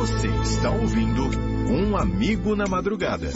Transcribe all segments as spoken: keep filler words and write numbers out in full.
Você está ouvindo Um Amigo na Madrugada.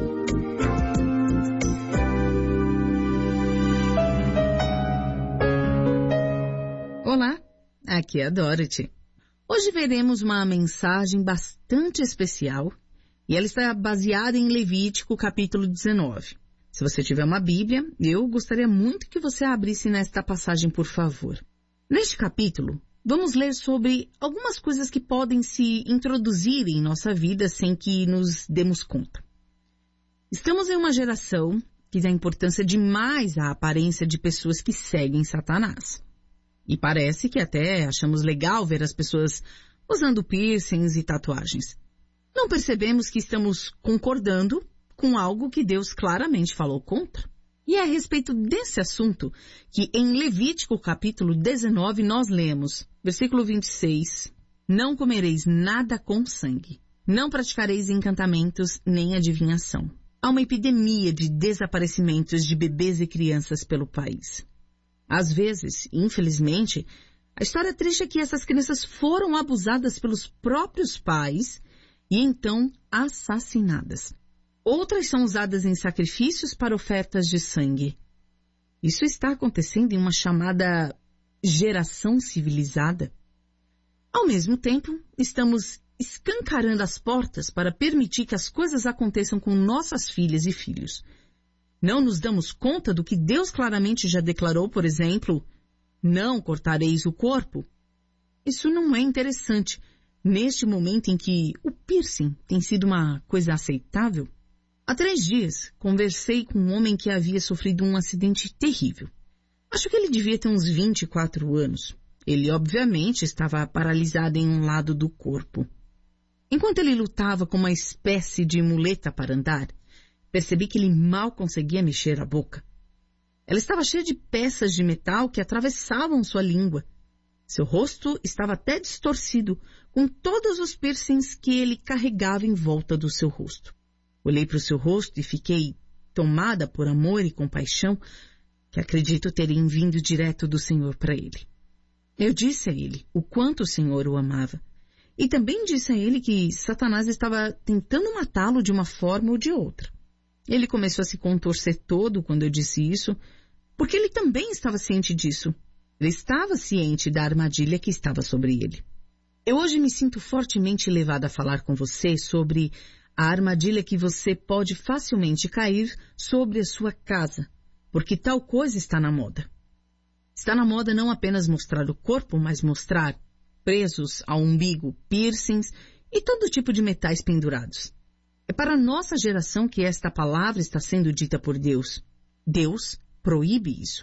Olá, aqui é a Dorothy. Hoje veremos uma mensagem bastante especial e ela está baseada em Levítico capítulo dezenove. Se você tiver uma Bíblia, eu gostaria muito que você abrisse nesta passagem, por favor. Neste capítulo, vamos ler sobre algumas coisas que podem se introduzir em nossa vida sem que nos demos conta. Estamos em uma geração que dá importância demais à aparência de pessoas que seguem Satanás. E parece que até achamos legal ver as pessoas usando piercings e tatuagens. Não percebemos que estamos concordando com algo que Deus claramente falou contra. E é a respeito desse assunto que em Levítico capítulo dezenove nós lemos, versículo vinte e seis, não comereis nada com sangue, não praticareis encantamentos nem adivinhação. Há uma epidemia de desaparecimentos de bebês e crianças pelo país. Às vezes, infelizmente, a história triste é que essas crianças foram abusadas pelos próprios pais e então assassinadas. Outras são usadas em sacrifícios para ofertas de sangue. Isso está acontecendo em uma chamada geração civilizada. Ao mesmo tempo, estamos escancarando as portas para permitir que as coisas aconteçam com nossas filhas e filhos. Não nos damos conta do que Deus claramente já declarou, por exemplo, não cortareis o corpo. Isso não é interessante neste momento em que o piercing tem sido uma coisa aceitável. Há três dias, conversei com um homem que havia sofrido um acidente terrível. Acho que ele devia ter uns vinte e quatro anos. Ele, obviamente, estava paralisado em um lado do corpo. Enquanto ele lutava com uma espécie de muleta para andar, percebi que ele mal conseguia mexer a boca. Ela estava cheia de peças de metal que atravessavam sua língua. Seu rosto estava até distorcido, com todos os piercings que ele carregava em volta do seu rosto. Olhei para o seu rosto e fiquei tomada por amor e compaixão que acredito terem vindo direto do Senhor para ele. Eu disse a ele o quanto o Senhor o amava. E também disse a ele que Satanás estava tentando matá-lo de uma forma ou de outra. Ele começou a se contorcer todo quando eu disse isso, porque ele também estava ciente disso. Ele estava ciente da armadilha que estava sobre ele. Eu hoje me sinto fortemente levada a falar com você sobre a armadilha que você pode facilmente cair sobre a sua casa, porque tal coisa está na moda. Está na moda não apenas mostrar o corpo, mas mostrar presos ao umbigo, piercings e todo tipo de metais pendurados. É para a nossa geração que esta palavra está sendo dita por Deus. Deus proíbe isso.